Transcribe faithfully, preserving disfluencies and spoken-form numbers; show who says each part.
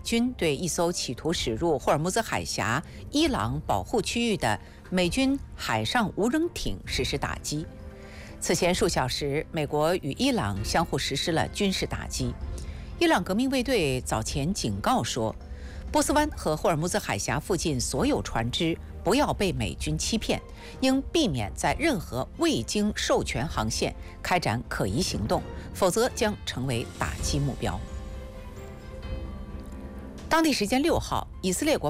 Speaker 1: 军对一艘企图驶入霍尔木兹海峡伊朗保护区域的美军海上无人艇实施打击。此前数小时，美国与伊朗相互实施了军事打击。伊朗革命卫队早前警告说，波斯湾和霍尔木兹海峡附近所有船只不要被美军欺骗，应避免在任何未经授权航线开展可疑行动，否则将成为打击目标。当地时间六号，以色列国